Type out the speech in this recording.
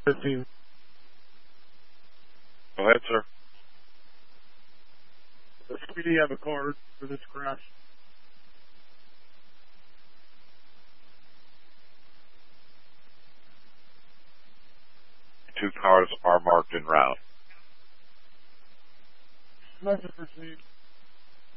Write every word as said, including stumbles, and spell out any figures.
fifteen. Go ahead, sir. Does P D have a card for this crash? Two cars are marked en route. Message received.